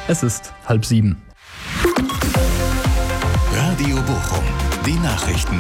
Es ist 6:30. Radio Bochum, die Nachrichten.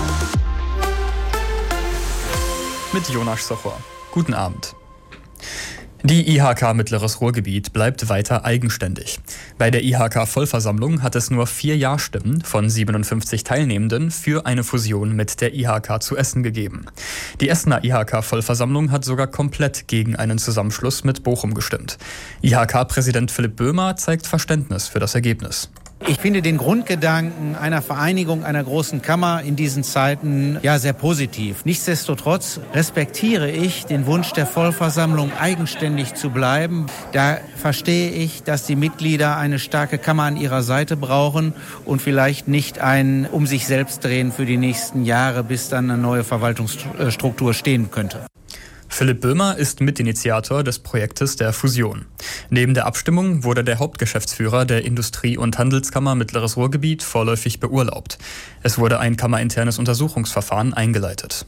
Mit Jonas Sochor. Guten Abend. Die IHK Mittleres Ruhrgebiet bleibt weiter eigenständig. Bei der IHK-Vollversammlung hat es nur 4 Ja-Stimmen von 57 Teilnehmenden für eine Fusion mit der IHK zu Essen gegeben. Die Essener IHK-Vollversammlung hat sogar komplett gegen einen Zusammenschluss mit Bochum gestimmt. IHK-Präsident Philipp Böhmer zeigt Verständnis für das Ergebnis. Ich finde den Grundgedanken einer Vereinigung einer großen Kammer in diesen Zeiten sehr positiv. Nichtsdestotrotz respektiere ich den Wunsch der Vollversammlung, eigenständig zu bleiben. Da verstehe ich, dass die Mitglieder eine starke Kammer an ihrer Seite brauchen und vielleicht nicht ein um sich selbst drehen für die nächsten Jahre, bis dann eine neue Verwaltungsstruktur stehen könnte. Philipp Böhmer ist Mitinitiator des Projektes der Fusion. Neben der Abstimmung wurde der Hauptgeschäftsführer der Industrie- und Handelskammer Mittleres Ruhrgebiet vorläufig beurlaubt. Es wurde ein kammerinternes Untersuchungsverfahren eingeleitet.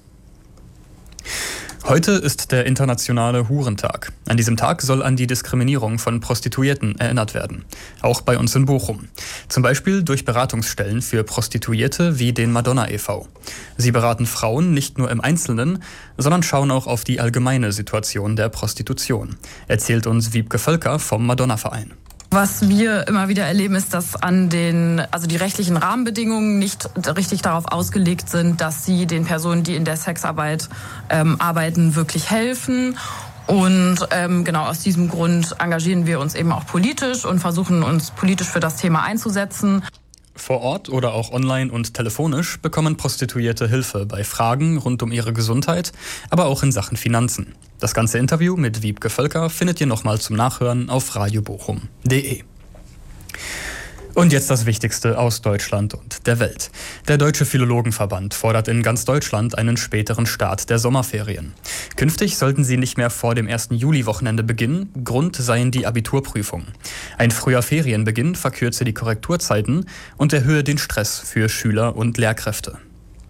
Heute ist der internationale Hurentag. An diesem Tag soll an die Diskriminierung von Prostituierten erinnert werden. Auch bei uns in Bochum. Zum Beispiel durch Beratungsstellen für Prostituierte wie den Madonna e.V. Sie beraten Frauen nicht nur im Einzelnen, sondern schauen auch auf die allgemeine Situation der Prostitution, erzählt uns Wiebke Völker vom Madonna-Verein. Was wir immer wieder erleben, ist, dass die rechtlichen Rahmenbedingungen nicht richtig darauf ausgelegt sind, dass sie den Personen, die in der Sexarbeit arbeiten, wirklich helfen. Und aus diesem Grund engagieren wir uns eben auch politisch und versuchen uns politisch für das Thema einzusetzen. Vor Ort oder auch online und telefonisch bekommen Prostituierte Hilfe bei Fragen rund um ihre Gesundheit, aber auch in Sachen Finanzen. Das ganze Interview mit Wiebke Völker findet ihr nochmal zum Nachhören auf radiobochum.de. Und jetzt das Wichtigste aus Deutschland und der Welt. Der Deutsche Philologenverband fordert in ganz Deutschland einen späteren Start der Sommerferien. Künftig sollten sie nicht mehr vor dem 1. Juli-Wochenende beginnen. Grund seien die Abiturprüfungen. Ein früher Ferienbeginn verkürze die Korrekturzeiten und erhöhe den Stress für Schüler und Lehrkräfte.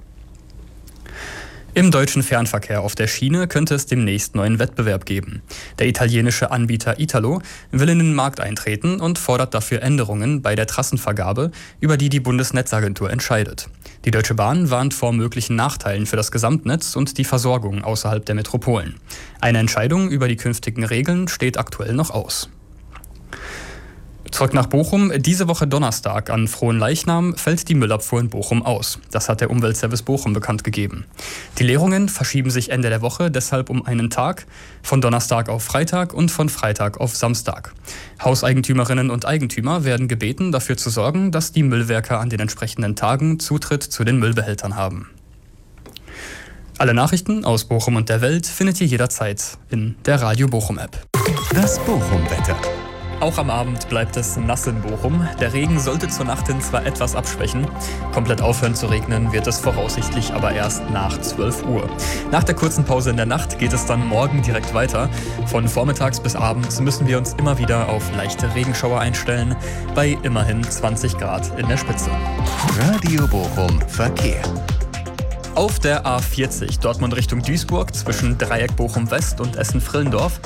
Im deutschen Fernverkehr auf der Schiene könnte es demnächst neuen Wettbewerb geben. Der italienische Anbieter Italo will in den Markt eintreten und fordert dafür Änderungen bei der Trassenvergabe, über die die Bundesnetzagentur entscheidet. Die Deutsche Bahn warnt vor möglichen Nachteilen für das Gesamtnetz und die Versorgung außerhalb der Metropolen. Eine Entscheidung über die künftigen Regeln steht aktuell noch aus. Zurück nach Bochum. Diese Woche Donnerstag an Frohenleichnam fällt die Müllabfuhr in Bochum aus. Das hat der Umweltservice Bochum bekannt gegeben. Die Leerungen verschieben sich Ende der Woche deshalb um einen Tag, von Donnerstag auf Freitag und von Freitag auf Samstag. Hauseigentümerinnen und Eigentümer werden gebeten, dafür zu sorgen, dass die Müllwerker an den entsprechenden Tagen Zutritt zu den Müllbehältern haben. Alle Nachrichten aus Bochum und der Welt findet ihr jederzeit in der Radio Bochum App. Das Bochum-Wetter. Auch am Abend bleibt es nass in Bochum. Der Regen sollte zur Nacht hin zwar etwas abschwächen. Komplett aufhören zu regnen wird es voraussichtlich aber erst nach 12 Uhr. Nach der kurzen Pause in der Nacht geht es dann morgen direkt weiter. Von vormittags bis abends müssen wir uns immer wieder auf leichte Regenschauer einstellen, bei immerhin 20 Grad in der Spitze. Radio Bochum Verkehr. Auf der A40 Dortmund Richtung Duisburg zwischen Dreieck Bochum West und Essen-Frillendorf